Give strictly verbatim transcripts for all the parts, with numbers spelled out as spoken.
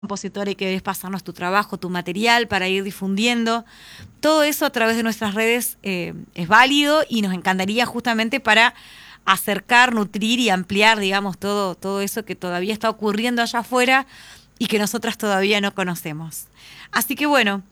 compositora y querés pasarnos tu trabajo, tu material para ir difundiendo. Todo eso a través de nuestras redes eh, es válido y nos encantaría justamente para acercar, nutrir y ampliar, digamos, todo, todo eso que todavía está ocurriendo allá afuera y que nosotras todavía no conocemos. Así que bueno,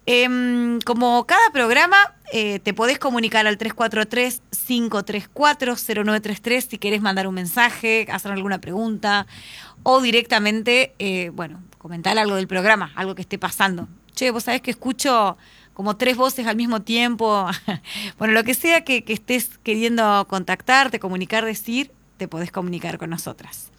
eh, como cada programa, eh, te podés comunicar al tres cuatro tres, cinco tres cuatro, cero nueve tres tres si querés mandar un mensaje, hacer alguna pregunta o directamente, eh, bueno, comentar algo del programa, algo que esté pasando. Che, vos sabés que escucho como tres voces al mismo tiempo. Bueno, lo que sea que, que estés queriendo contactarte, comunicar, decir, te podés comunicar con nosotras.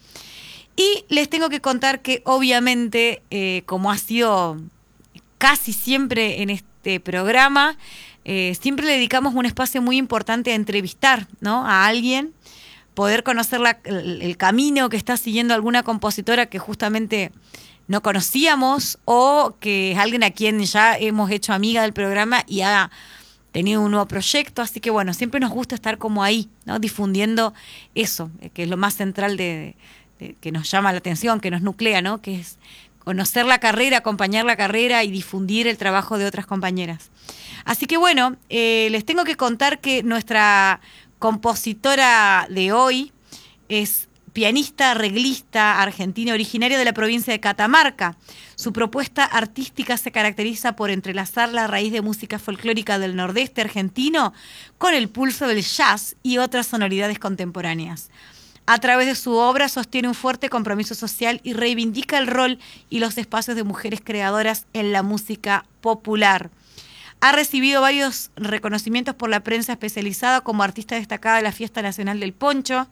Y les tengo que contar que obviamente, eh, como ha sido casi siempre en este programa, eh, siempre le dedicamos un espacio muy importante a entrevistar, ¿no?, a alguien, poder conocer la, el, el camino que está siguiendo alguna compositora que justamente no conocíamos o que es alguien a quien ya hemos hecho amiga del programa y ha tenido un nuevo proyecto. Así que bueno, siempre nos gusta estar como ahí, ¿no?, difundiendo eso, que es lo más central de, de, que nos llama la atención, que nos nuclea, ¿no?, que es conocer la carrera, acompañar la carrera y difundir el trabajo de otras compañeras. Así que bueno, eh, les tengo que contar que nuestra compositora de hoy es pianista, arreglista argentina, originaria de la provincia de Catamarca. Su propuesta artística se caracteriza por entrelazar la raíz de música folclórica del nordeste argentino con el pulso del jazz y otras sonoridades contemporáneas. A través de su obra sostiene un fuerte compromiso social y reivindica el rol y los espacios de mujeres creadoras en la música popular. Ha recibido varios reconocimientos por la prensa especializada como artista destacada de la Fiesta Nacional del Poncho,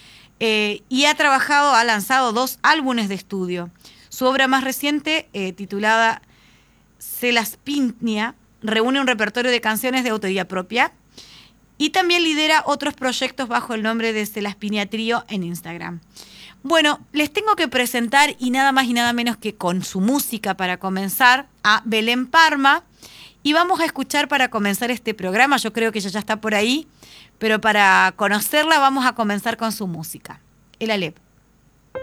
eh, y ha trabajado, ha lanzado dos álbumes de estudio. Su obra más reciente, eh, titulada Celaspinia, reúne un repertorio de canciones de autoría propia y también lidera otros proyectos bajo el nombre de Celaspinia Trío en Instagram. Bueno, les tengo que presentar, y nada más y nada menos que con su música para comenzar, a Belén Parma. Y vamos a escuchar para comenzar este programa, yo creo que ella ya está por ahí, pero para conocerla vamos a comenzar con su música, el Alep.